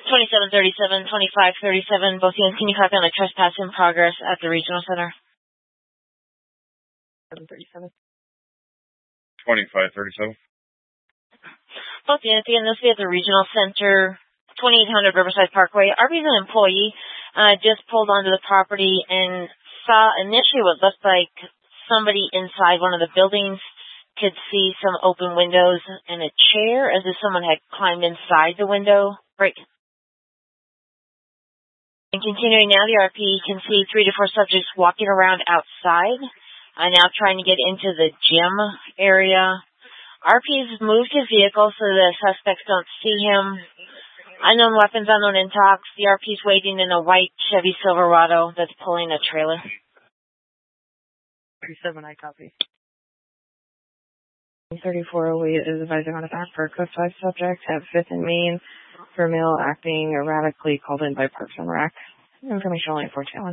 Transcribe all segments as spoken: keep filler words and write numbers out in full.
twenty-seven thirty-seven, twenty-five thirty-seven, both units, can you copy on the trespass in progress at the regional center? seven thirty-seven. twenty-five thirty-seven. Both units, again, this will be at the regional center, twenty-eight hundred Riverside Parkway. R B's an employee, uh, just pulled onto the property and saw initially what looked like somebody inside one of the buildings. Could see some open windows and a chair as if someone had climbed inside the window. Right. And continuing now, the R P can see three to four subjects walking around outside, uh, now trying to get into the gym area. R P has moved his vehicle so the suspects don't see him. Unknown weapons, unknown intox. The R P is waiting in a white Chevy Silverado that's pulling a trailer. thirty-seven, I copy. thirty-four oh eight is advising on a back for a code five subject at fifth and Main for male acting erratically called in by Parks and Rec. Information only for challenge.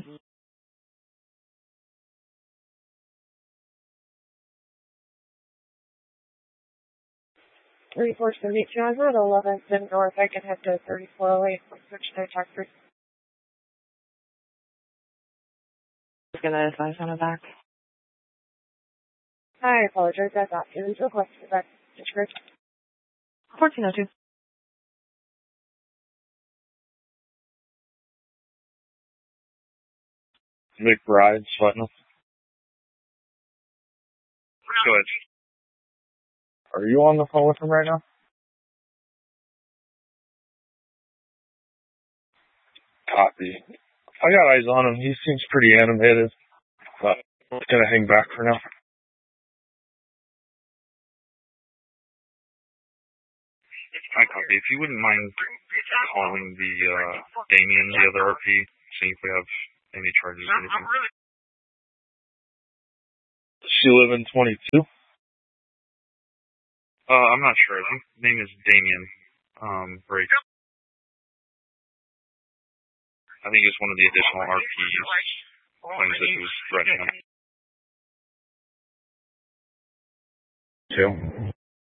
thirty-four seventy-eight Challenge Road, eleventh and North. I can head to thirty-four oh eight. Switch to talk three. Just gonna advise on a back. I apologize, I thought it was requested back. District. fourteen oh two. McBride, Sweatnam. Go ahead. Are you on the phone with him right now? Copy. I got eyes on him. He seems pretty animated, but I'm gonna hang back for now. I copy. If you wouldn't mind calling the uh, Damien, the other R P, see if we have any charges or anything. Does she live in twenty-two? Uh, I'm not sure. I think his name is Damien um, Briggs. I think he's one of the additional R Ps. Claims that he was threatening him. Two.